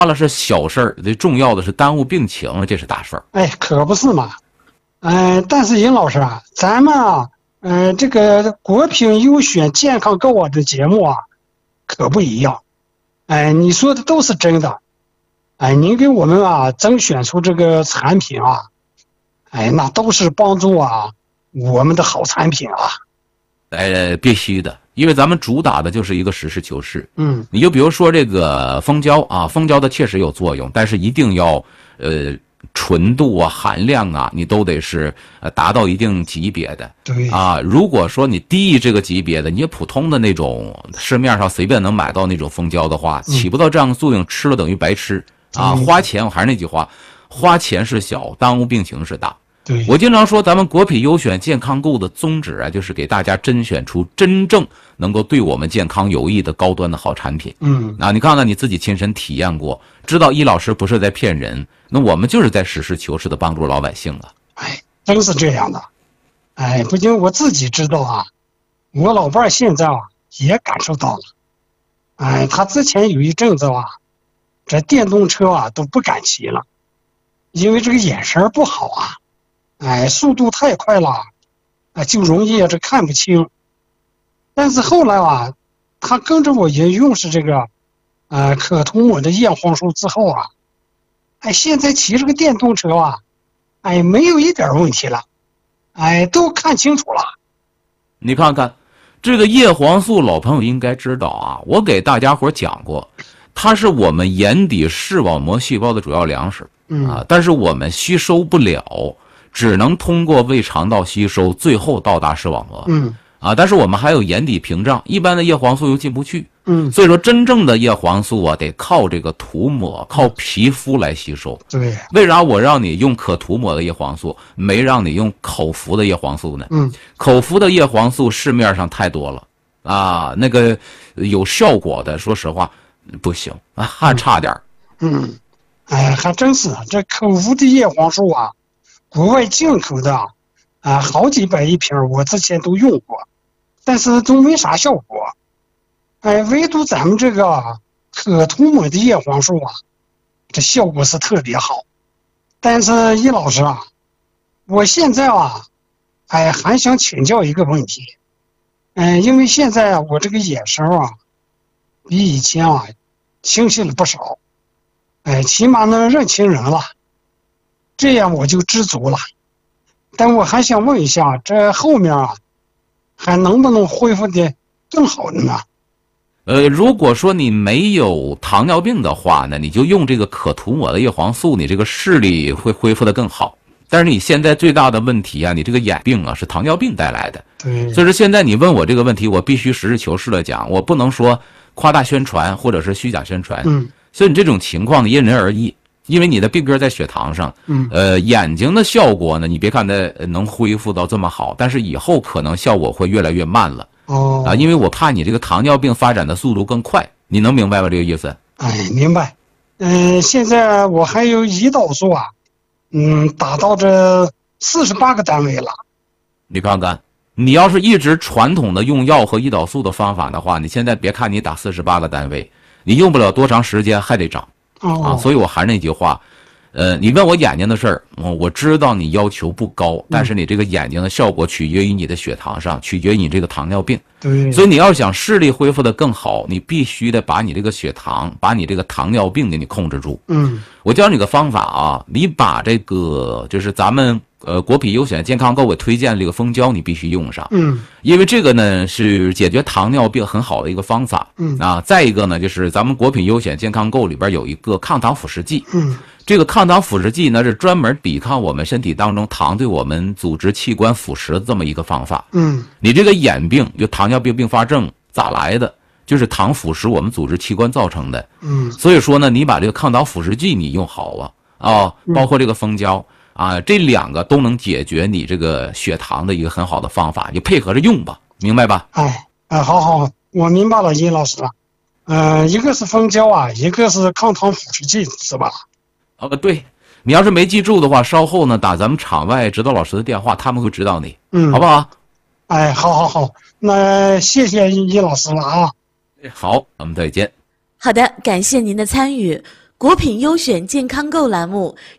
了是小事儿，最重要的是耽误病情，这是大事儿。 哎，可不是嘛。但是尹老师啊，咱们啊，这个国品优选健康购网的节目啊，可不一样。你说的都是真的。您给我们啊甄选出这个产品啊，那都是帮助啊我们的好产品啊。 必须的，因为咱们主打的就是一个实事求是。 你就比如说这个蜂胶啊，蜂胶它确实有作用，但是一定要纯度啊、含量啊，你都得是达到一定级别的。 对啊，如果说你低于这个级别的，你普通的那种市面上随便能买到那种蜂胶的话，起不到这样的作用，吃了等于白吃啊！花钱，我还是那句话，花钱是小，耽误病情是大。 对， 我经常说，咱们国品优选健康购的宗旨啊，就是给大家甄选出真正能够对我们健康有益的高端的好产品。你看看你自己亲身体验过，知道易老师不是在骗人，那我们就是在实事求是的帮助老百姓了。 真是这样的。不仅我自己知道啊，我老伴儿现在啊也感受到了。他之前有一阵子啊，这电动车啊都不敢骑了，因为这个眼神不好啊。速度太快了，就容易这看不清。但是后来啊，他跟着我也用是这个，可涂抹的叶黄素之后啊，现在骑这个电动车啊，没有一点问题了，都看清楚了。 你看看，这个叶黄素，老朋友应该知道啊，我给大家伙讲过，它是我们眼底视网膜细胞的主要粮食但是我们吸收不了。只能通过胃肠道吸收，最后到达视网膜。但是我们还有眼底屏障，一般的叶黄素又进不去。所以说真正的叶黄素啊，得靠这个涂抹，靠皮肤来吸收。 对， 为啥我让你用可涂抹的叶黄素，没让你用口服的叶黄素呢？口服的叶黄素市面上太多了那个有效果的，说实话不行还差点还真是这口服的叶黄素啊。国外进口的好几百一瓶，我之前都用过，但是都没啥效果。唯独咱们这个可涂抹的叶黄素啊，这效果是特别好。但是易老师啊，我现在啊，还想请教一个问题。因为现在我这个眼神啊，比以前啊清晰了不少，起码能认清人了。这样我就知足了，但我还想问一下，这后面啊，还能不能恢复的更好的呢？ 如果说你没有糖尿病的话呢，你就用这个可涂抹的叶黄素，你这个视力会恢复的更好。但是你现在最大的问题啊，你这个眼病啊是糖尿病带来的。 对， 所以说现在你问我这个问题，我必须实事求是的讲，我不能说夸大宣传或者是虚假宣传。所以你这种情况因人而异。因为你的病根在血糖上，眼睛的效果呢，你别看它能恢复到这么好，但是以后可能效果会越来越慢了。因为我怕你这个糖尿病发展的速度更快，你能明白吗？这个意思？ 明白。现在我还有胰岛素啊，达到这48个单位了。 你看看，你要是一直传统的用药和胰岛素的方法的话，你现在别看你打48个单位，你用不了多长时间还得涨。所以我还是那句话，你问我眼睛的事儿，我知道你要求不高，但是你这个眼睛的效果取决于你的血糖上，取决于你这个糖尿病。 对， 所以你要想视力恢复的更好，你必须得把你这个血糖，把你这个糖尿病给你控制住。我教你个方法啊，你把这个就是咱们国品优选健康购给推荐这个蜂胶，你必须用上。因为这个呢是解决糖尿病很好的一个方法。再一个呢就是咱们国品优选健康购里边有一个抗糖腐蚀剂。这个抗糖腐蚀剂呢是专门抵抗我们身体当中糖对我们组织器官腐蚀的这么一个方法。你这个眼病就糖尿病并发症咋来的？就是糖腐蚀我们组织器官造成的。所以说呢，你把这个抗糖腐蚀剂你用好包括这个蜂胶这两个都能解决你这个血糖的一个很好的方法，你配合着用吧，明白吧？ 好，我明白了，殷老师了。一个是蜂胶啊，一个是抗糖腐蚀剂，是吧？ 对，你要是没记住的话，稍后呢打咱们场外指导老师的电话，他们会指导你，好不好？ 好，那谢谢殷老师了啊。 好，我们再见。 好的，感谢您的参与。 果品优选健康购栏目